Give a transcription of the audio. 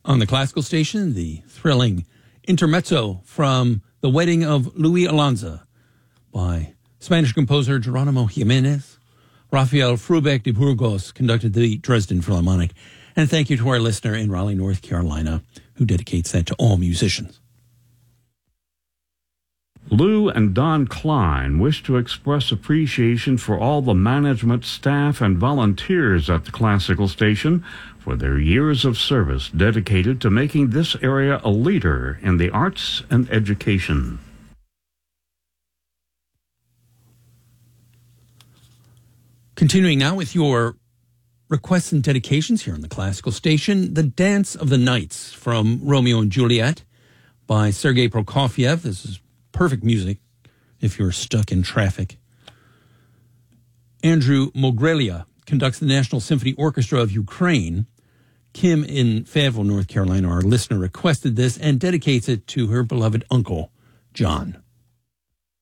On the classical station, the thrilling intermezzo from The Wedding of Luis Alonso by Spanish composer Geronimo Jimenez. Rafael Frubeck de Burgos conducted the Dresden Philharmonic. And thank you to our listener in Raleigh, North Carolina, who dedicates that to all musicians. Lou and Don Klein wish to express appreciation for all the management, staff, and volunteers at the Classical Station for their years of service dedicated to making this area a leader in the arts and education. Continuing now with your requests and dedications here on the Classical Station, The Dance of the Nights from Romeo and Juliet by Sergei Prokofiev. This is perfect music if you're stuck in traffic. Andrew Mogrelia conducts the National Symphony Orchestra of Ukraine. Kim in Fayetteville, North Carolina, our listener, requested this and dedicates it to her beloved uncle, John.